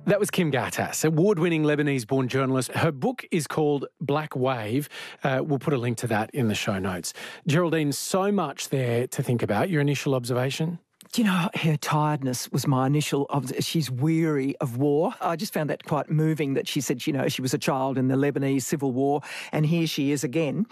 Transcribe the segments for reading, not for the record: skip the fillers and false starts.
That was Kim Ghattas, award-winning Lebanese-born journalist. Her book is called Black Wave. We'll put a link to that in the show notes. Geraldine, so much there to think about. Your initial observation? You know, her tiredness was my initial. She's weary of war. I just found that quite moving that she said, you know, she was a child in the Lebanese civil war and here she is again.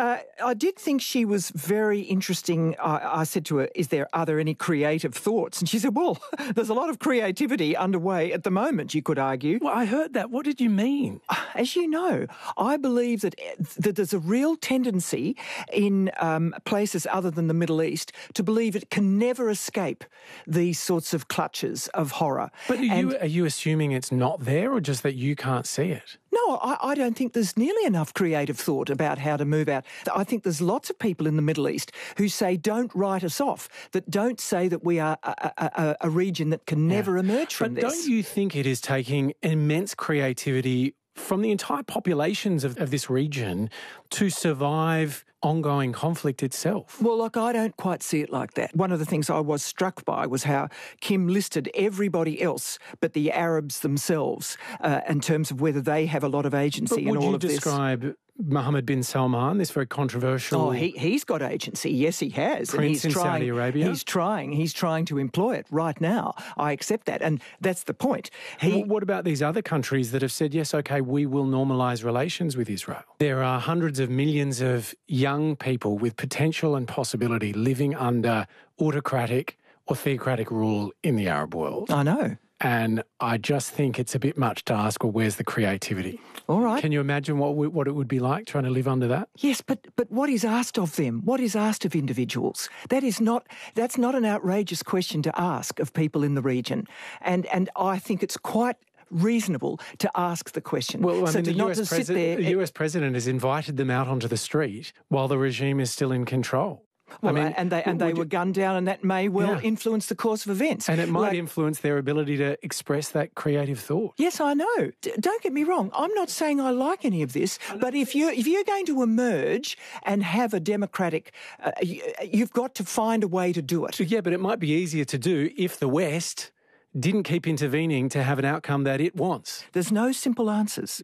I did think she was very interesting. I said to her, are there any creative thoughts? And she said, well, there's a lot of creativity underway at the moment, you could argue. Well, I heard that. What did you mean? As you know, I believe that there's a real tendency in places other than the Middle East to believe it can never escape these sorts of clutches of horror. But are you assuming it's not there or just that you can't see it? No, I don't think there's nearly enough creative thought about how to move out. I think there's lots of people in the Middle East who say, don't write us off, that don't say that we are a region that can never emerge from this. But don't you think it is taking immense creativity from the entire populations of this region to survive ongoing conflict itself? Well, look, I don't quite see it like that. One of the things I was struck by was how Kim listed everybody else but the Arabs themselves in terms of whether they have a lot of agency in all of this. Would you describe Mohammed bin Salman, this very controversial... Oh, he's got agency. Yes, he has. Prince in Saudi Arabia? He's trying to employ it right now. I accept that. And that's the point. What about these other countries that have said, yes, OK, we will normalise relations with Israel? There are hundreds of millions of young people with potential and possibility living under autocratic or theocratic rule in the Arab world. I know. And I just think it's a bit much to ask, well, where's the creativity? All right. Can you imagine what it would be like trying to live under that? Yes, but what is asked of them? What is asked of individuals? That's not an outrageous question to ask of people in the region. And I think it's quite reasonable to ask the question. Well, I mean, the US president has invited them out onto the street while the regime is still in control. Well, they were gunned down, and that may well influence the course of events. And it might influence their ability to express that creative thought. Yes, I know. Don't get me wrong. I'm not saying I like any of this, but if you're going to emerge and have a democratic, you've got to find a way to do it. Yeah, but it might be easier to do if the West didn't keep intervening to have an outcome that it wants. There's no simple answers.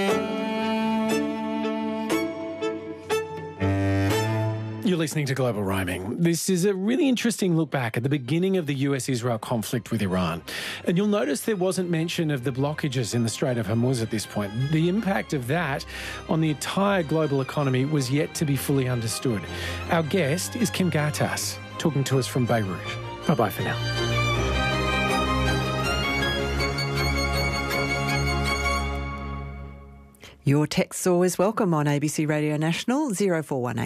You're listening to Global Roaming. This is a really interesting look back at the beginning of the US-Israel conflict with Iran. And you'll notice there wasn't mention of the blockages in the Strait of Hormuz at this point. The impact of that on the entire global economy was yet to be fully understood. Our guest is Kim Ghattas, talking to us from Beirut. Bye-bye for now. Your text always welcome on ABC Radio National 0418